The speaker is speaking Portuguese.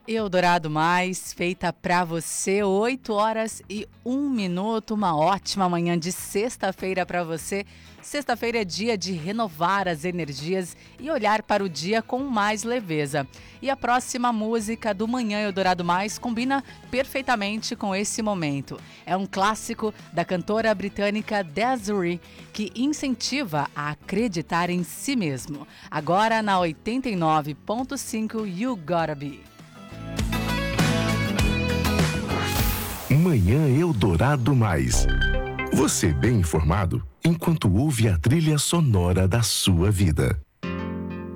Eldorado Mais, feita pra você, 8h01. Uma ótima manhã de sexta-feira pra você. Sexta-feira é dia de renovar as energias e olhar para o dia com mais leveza. E a próxima música do Manhã Eldorado Mais combina perfeitamente com esse momento. É um clássico da cantora britânica Desiree, que incentiva a acreditar em si mesmo. Agora na 89.5 You Gotta Be. Manhã Eldorado Mais. Você bem informado enquanto ouve a trilha sonora da sua vida.